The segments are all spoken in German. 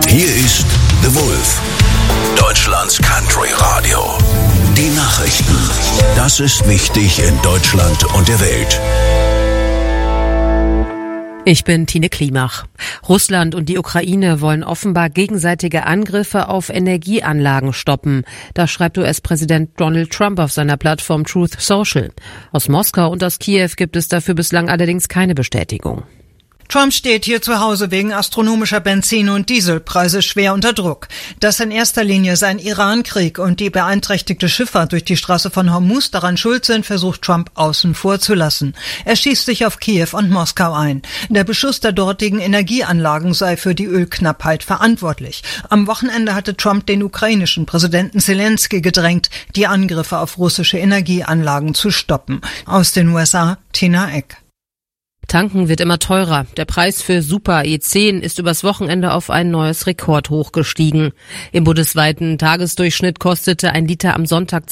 Hier ist The Wolf, Deutschlands Country Radio. Die Nachrichten. Das ist wichtig in Deutschland und der Welt. Ich bin Tine Klimach. Russland und die Ukraine wollen offenbar gegenseitige Angriffe auf Energieanlagen stoppen. Das schreibt US-Präsident Donald Trump auf seiner Plattform Truth Social. Aus Moskau und aus Kiew gibt es dafür bislang allerdings keine Bestätigung. Trump steht hier zu Hause wegen astronomischer Benzin- und Dieselpreise schwer unter Druck. Dass in erster Linie sein Iran-Krieg und die beeinträchtigte Schifffahrt durch die Straße von Hormuz daran schuld sind, versucht Trump außen vor zu lassen. Er schießt sich auf Kiew und Moskau ein. Der Beschuss der dortigen Energieanlagen sei für die Ölknappheit verantwortlich. Am Wochenende hatte Trump den ukrainischen Präsidenten Zelensky gedrängt, die Angriffe auf russische Energieanlagen zu stoppen. Aus den USA, Tina Eck. Tanken wird immer teurer. Der Preis für Super E10 ist übers Wochenende auf ein neues Rekordhoch gestiegen. Im bundesweiten Tagesdurchschnitt kostete ein Liter am Sonntag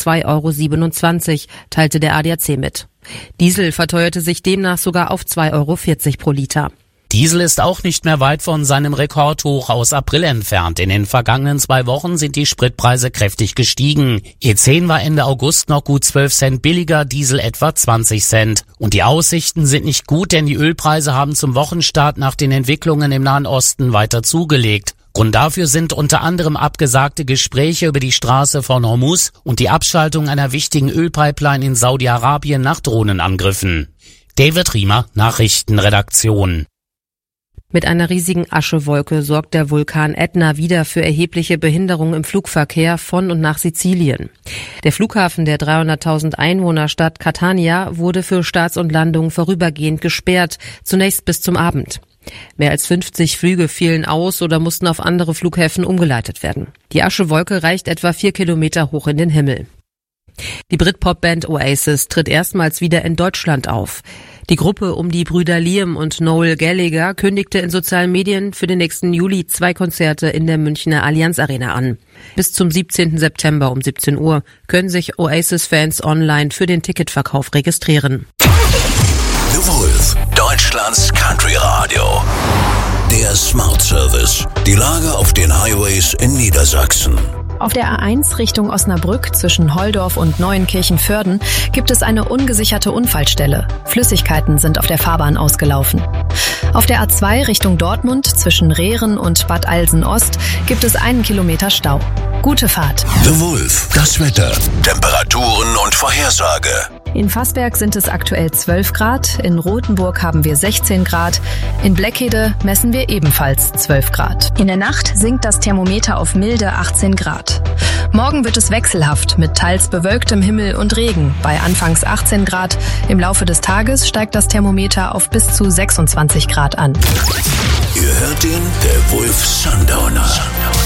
2,27 €, teilte der ADAC mit. Diesel verteuerte sich demnach sogar auf 2,40 € pro Liter. Diesel ist auch nicht mehr weit von seinem Rekordhoch aus April entfernt. In den vergangenen 2 Wochen sind die Spritpreise kräftig gestiegen. E10 war Ende August noch gut 12 Cent billiger, Diesel etwa 20 Cent. Und die Aussichten sind nicht gut, denn die Ölpreise haben zum Wochenstart nach den Entwicklungen im Nahen Osten weiter zugelegt. Grund dafür sind unter anderem abgesagte Gespräche über die Straße von Hormuz und die Abschaltung einer wichtigen Ölpipeline in Saudi-Arabien nach Drohnenangriffen. David Riemer, Nachrichtenredaktion. Mit einer riesigen Aschewolke sorgt der Vulkan Ätna wieder für erhebliche Behinderungen im Flugverkehr von und nach Sizilien. Der Flughafen der 300.000 Einwohnerstadt Catania wurde für Starts und Landungen vorübergehend gesperrt, zunächst bis zum Abend. Mehr als 50 Flüge fielen aus oder mussten auf andere Flughäfen umgeleitet werden. Die Aschewolke reicht etwa 4 Kilometer hoch in den Himmel. Die Britpop-Band Oasis tritt erstmals wieder in Deutschland auf. Die Gruppe um die Brüder Liam und Noel Gallagher kündigte in sozialen Medien für den nächsten Juli 2 Konzerte in der Münchner Allianz Arena an. Bis zum 17. September um 17 Uhr können sich Oasis-Fans online für den Ticketverkauf registrieren. The Wolf, Deutschlands Country Radio. Der Smart Service. Die Lage auf den Highways in Niedersachsen. Auf der A1 Richtung Osnabrück zwischen Holdorf und Neuenkirchen-Vörden gibt es eine ungesicherte Unfallstelle. Flüssigkeiten sind auf der Fahrbahn ausgelaufen. Auf der A2 Richtung Dortmund zwischen Rehren und Bad Alsen-Ost gibt es 1 Kilometer Stau. Gute Fahrt. The Wolf, das Wetter, Temperaturen und Vorhersage. In Fassberg sind es aktuell 12 Grad, in Rothenburg haben wir 16 Grad, in Bleckhede messen wir ebenfalls 12 Grad. In der Nacht sinkt das Thermometer auf milde 18 Grad. Morgen wird es wechselhaft mit teils bewölktem Himmel und Regen bei anfangs 18 Grad. Im Laufe des Tages steigt das Thermometer auf bis zu 26 Grad an. Ihr hört ihn, der Wolf Sundowner.